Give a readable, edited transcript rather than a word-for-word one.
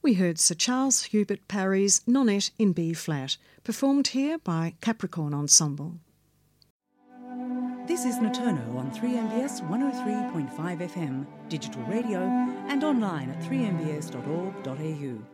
We heard Sir Charles Hubert Parry's Nonette in B-flat, performed here by Capricorn Ensemble. This is Notono on 3MBS 103.5 FM, digital radio and online at 3mbs.org.au.